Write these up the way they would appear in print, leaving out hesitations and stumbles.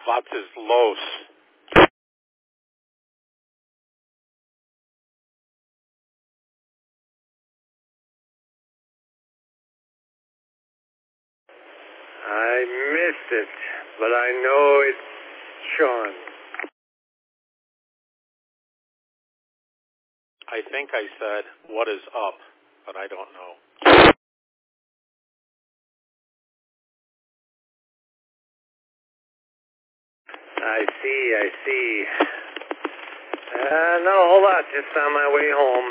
Was ist los? I missed it, but I know it's Sean. I think I said, what is up, but I don't know. I see. Not a whole lot, just on my way home.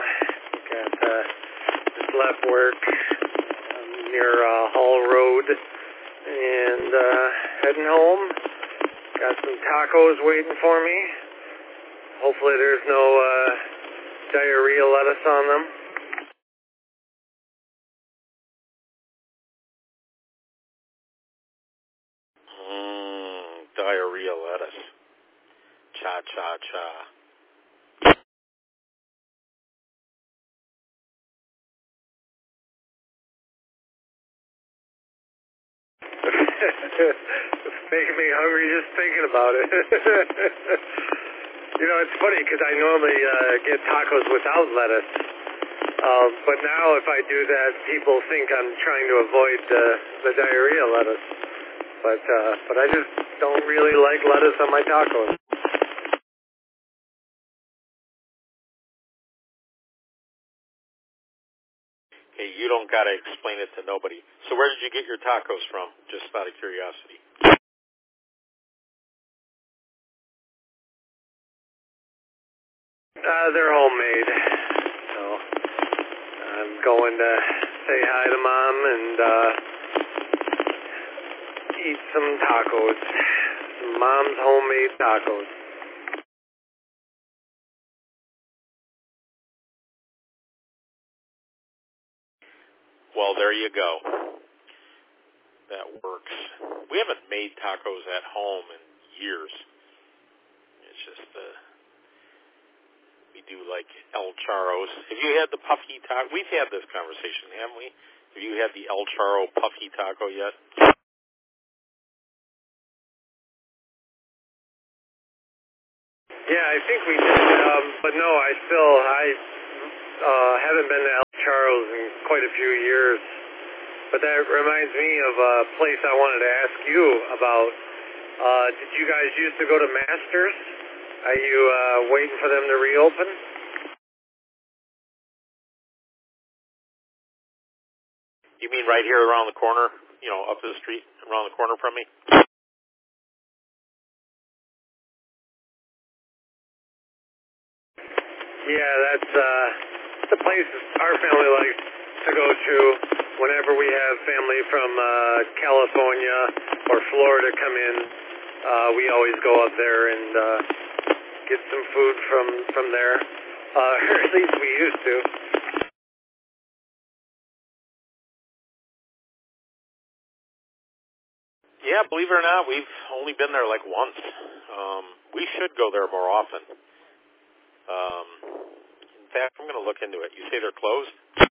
Just left work near Hall Road and heading home. Got some tacos waiting for me. Hopefully there's no diarrhea lettuce on them. Diarrhea lettuce. Cha-cha-cha. It's making me hungry just thinking about it. You know, it's funny because I normally get tacos without lettuce. But now if I do that, people think I'm trying to avoid the diarrhea lettuce. But I just don't really like lettuce on my tacos. Hey, you don't got to explain it to nobody. So where did you get your tacos from? Just out of curiosity. They're homemade. So I'm going to say hi to Mom and eat some tacos. Some Mom's homemade tacos. Well, there you go. That works. We haven't made tacos at home in years. It's just we do like El Charros. Have you had the puffy taco? We've had this conversation, haven't we? Have you had the El Charro puffy taco yet? Yeah, I think we did. But no, I haven't been to El Charro's in quite a few years. But that reminds me of a place I wanted to ask you about. Did you guys used to go to Masters? Are you waiting for them to reopen? You mean right here around the corner? You know, up the street, around the corner from me? Yeah, that's the place our family likes to go to whenever we have family from California or Florida come in. We always go up there and get some food from there. Or at least we used to. Yeah, believe it or not, we've only been there like once. We should go there more often. In fact, I'm going to look into it. You say they're closed?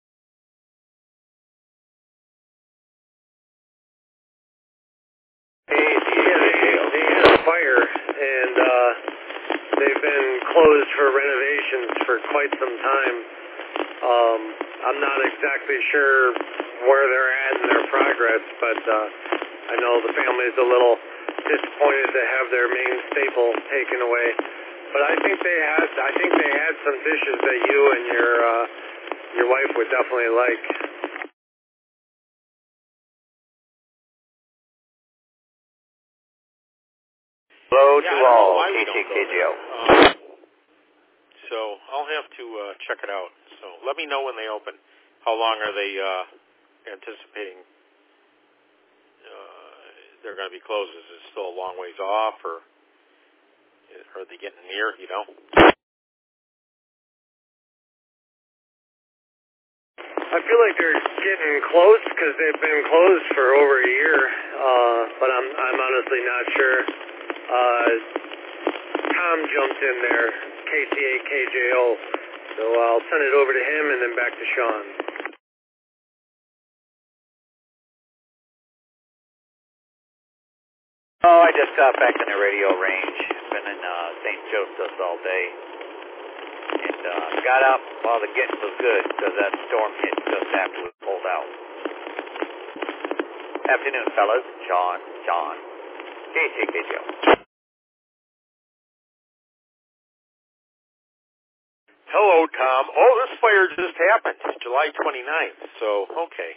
They had a fire, and they've been closed for renovations for quite some time. I'm not exactly sure where they're at in their progress, but I know the family's a little disappointed to have their main staple taken away. But I think they had some dishes that you and your wife would definitely like. Hello to all, KTKGO. So I'll have to check it out. So let me know when they open. How long are they anticipating they're going to be closed? Is it still a long ways off, or are they getting near, you know? I feel like they're getting close because they've been closed for over a year, but I'm honestly not sure. Tom jumped in there, KCA-KJO, so I'll send it over to him and then back to Sean. Oh, I just got back in the radio range. Been in St. Joseph's all day. And got out while the getting was good because that storm hit just after we pulled out. Afternoon, fellas. John. KTKGO. Hello, Tom. Oh, this fire just happened, July 29th. So, okay.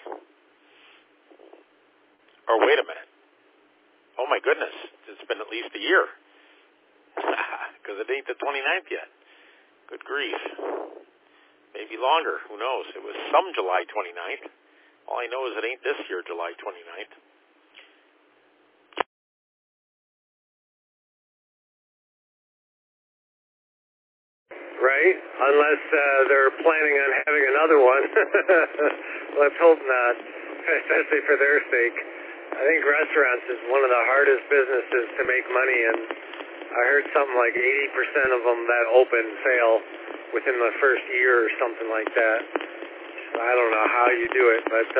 Or wait a minute. Oh, my goodness. It's been at least a year. Because it ain't the 29th yet. Good grief. Maybe longer. Who knows? It was some July 29th. All I know is it ain't this year, July 29th. Right? Unless they're planning on having another one. Let's hope not, especially for their sake. I think restaurants is one of the hardest businesses to make money in. I heard something like 80% of them that open fail within the first year or something like that. I don't know how you do it, but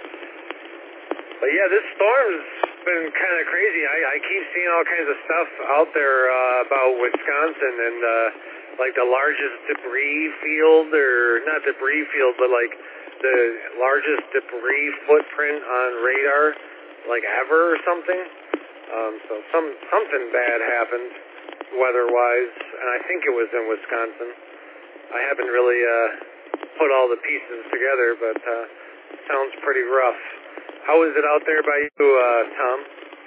yeah, this storm's been kind of crazy. I keep seeing all kinds of stuff out there about Wisconsin and like the largest debris field, or not debris field, but like the largest debris footprint on radar, like ever or something. So something bad happened weather-wise, and I think it was in Wisconsin. I haven't really put all the pieces together, but sounds pretty rough. How is it out there by you, Tom?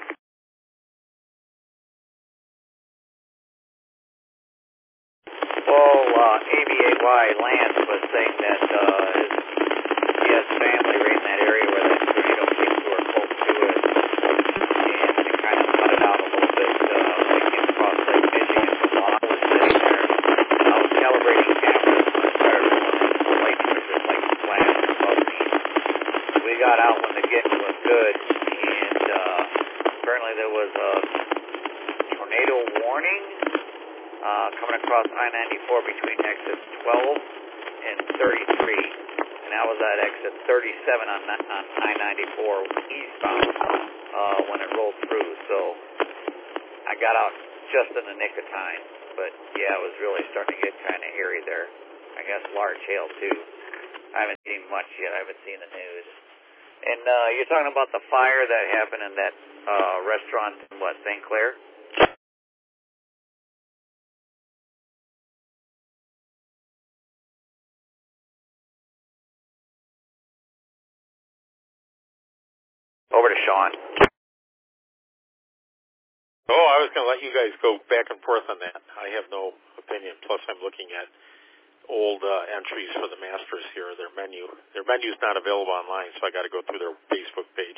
Well, ABAY Lance was saying that he has family right in that area where that tornado came through or close to it, and it kind of cut it out a little bit. They came across Lake Michigan, so while I was sitting there, I was calibrating cameras when it started the lightning was just like flashing above me. We got out when the getting was good, and apparently there was a tornado warning coming across I-94 between exits 12 and 33, and that was at exit 37 on I-94 eastbound when it rolled through. So I got out just in the nick of time, but yeah, it was really starting to get kind of hairy there. I guess large hail too. I haven't seen much yet. I haven't seen the news. And you're talking about the fire that happened in that restaurant in St. Clair? Over to Sean. Oh, I was going to let you guys go back and forth on that. I have no opinion. Plus, I'm looking at old entries for the Masters here. Their menu's not available online, so I got to go through their Facebook page.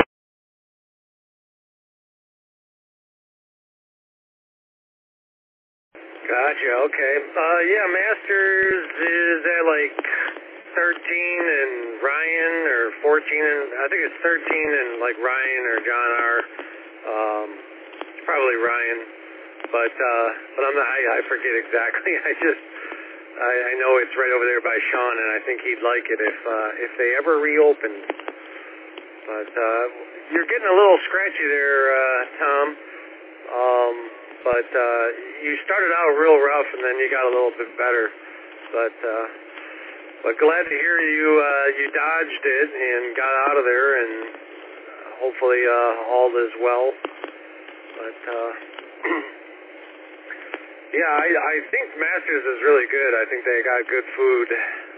Gotcha, okay. Yeah, Masters is at like 13 and Ryan, or 14 and, I think it's 13 and like Ryan or John R. It's probably Ryan, but I'm not, I forget exactly. I know it's right over there by Sean, and I think he'd like it if they ever reopened. But you're getting a little scratchy there, Tom. But you started out real rough, and then you got a little bit better. But glad to hear you dodged it and got out of there, and hopefully all is well. But yeah, I think Masters is really good. I think they got good food.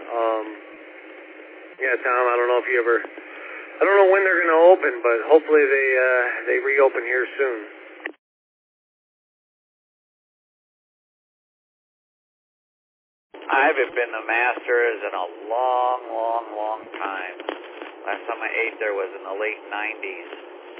Yeah, Tom, I don't know if you ever, I don't know when they're going to open, but hopefully they reopen here soon. I haven't been to Masters in a long time. Last time I ate there was in the late 90s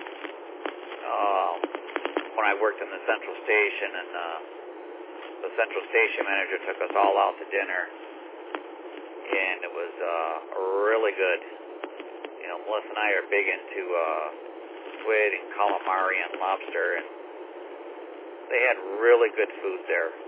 when I worked in the Central Station, and the Central Station manager took us all out to dinner, and it was really good. You know, Melissa and I are big into squid and calamari and lobster, and they had really good food there.